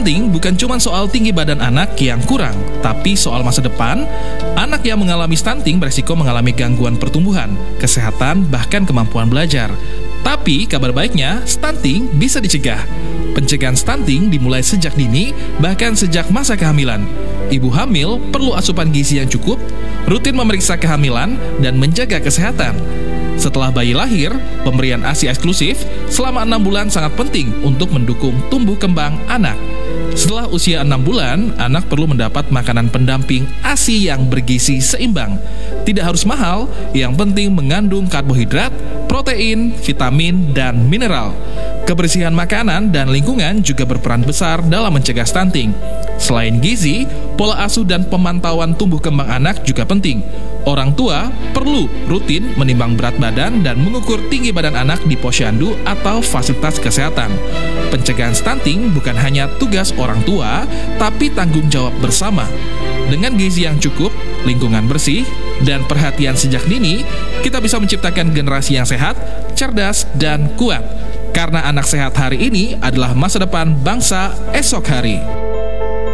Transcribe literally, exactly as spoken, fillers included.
Stunting bukan cuma soal tinggi badan anak yang kurang, tapi soal masa depan. Anak yang mengalami stunting beresiko mengalami gangguan pertumbuhan, kesehatan, bahkan kemampuan belajar. Tapi kabar baiknya, stunting bisa dicegah. Pencegahan stunting dimulai sejak dini, bahkan sejak masa kehamilan. Ibu hamil perlu asupan gizi yang cukup, rutin memeriksa kehamilan, dan menjaga kesehatan. Setelah bayi lahir, pemberian ASI eksklusif selama enam bulan sangat penting untuk mendukung tumbuh kembang anak. Setelah usia enam bulan, anak perlu mendapat makanan pendamping ASI yang bergizi seimbang. Tidak harus mahal, yang penting mengandung karbohidrat, protein, vitamin, dan mineral. Kebersihan makanan dan lingkungan juga berperan besar dalam mencegah stunting. Selain gizi, pola asuh dan pemantauan tumbuh kembang anak juga penting. Orang tua perlu rutin menimbang berat badan dan mengukur tinggi badan anak di posyandu atau fasilitas kesehatan. Pencegahan stunting bukan hanya tugas orang tua, tapi tanggung jawab bersama. Dengan gizi yang cukup, lingkungan bersih, dan perhatian sejak dini, kita bisa menciptakan generasi yang sehat, cerdas, dan kuat. Karena anak sehat hari ini adalah masa depan bangsa esok hari.